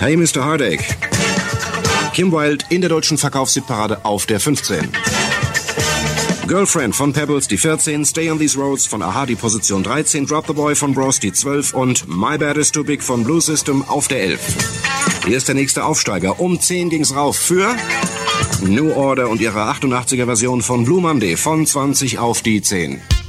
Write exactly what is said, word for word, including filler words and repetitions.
Hey Mister Heartache. Kim Wilde in der deutschen Verkaufshitparade auf der fünfzehn. Girlfriend von Pebbles die vierzehn, Stay on These Roads von A H A die Position dreizehn, Drop the Boy von Bros die zwölf und My Bad Is Too Big von Blue System auf der elf. Hier ist der nächste Aufsteiger. Um zehn ging's rauf für New Order und ihre achtundachtziger Version von Blue Monday von zwanzig auf die zehn.